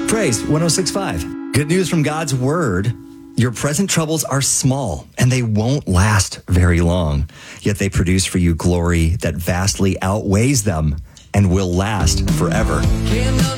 Praise 106.5. Good news from God's word. Your present troubles are small and they won't last very long. Yet they produce for you glory that vastly outweighs them and will last forever.